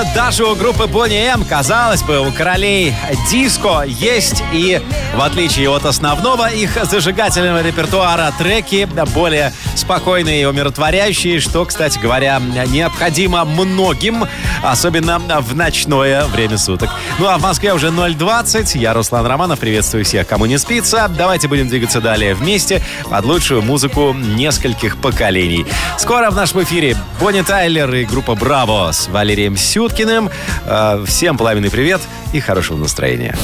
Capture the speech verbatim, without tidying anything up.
даже у группы Boney M, казалось бы, у королей диско есть и, в отличие от основного их зажигательного репертуара, треки более спокойные и умиротворяющие, что, кстати говоря, необходимо многим, особенно в ночное время суток. Ну а в Москве уже ноль двадцать. Я Руслан Романов. Приветствую всех, кому не спится. Давайте будем двигаться далее вместе под лучшую музыку нескольких поколений. Скоро в нашем эфире Бонни Тайлер и группа «Браво» с Валерием Сюткиным. Всем пламенный привет и хорошего настроения.